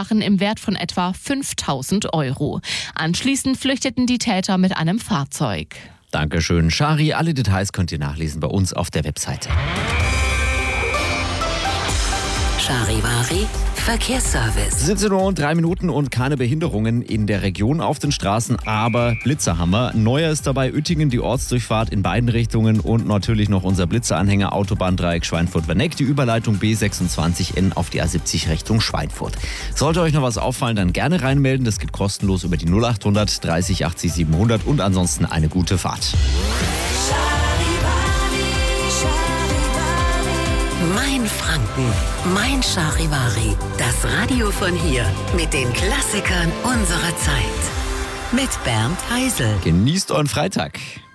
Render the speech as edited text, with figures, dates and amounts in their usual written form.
brachen im Wert von etwa 5.000 Euro. Anschließend flüchteten die Täter mit einem Fahrzeug. Dankeschön, Shari. Alle Details könnt ihr nachlesen bei uns auf der Webseite. Charivari Verkehrsservice. 17 Uhr und 3 Minuten und keine Behinderungen in der Region auf den Straßen, aber Blitzer haben wir. Neuer ist dabei Uettingen, die Ortsdurchfahrt in beiden Richtungen und natürlich noch unser Blitzeranhänger Autobahndreieck Schweinfurt-Werneck, die Überleitung B26N auf die A70 Richtung Schweinfurt. Sollte euch noch was auffallen, dann gerne reinmelden. Das geht kostenlos über die 0800 30 80 700 und ansonsten eine gute Fahrt. Mein Franken, mein Charivari. Das Radio von hier mit den Klassikern unserer Zeit. Mit Bernd Heisel. Genießt euren Freitag.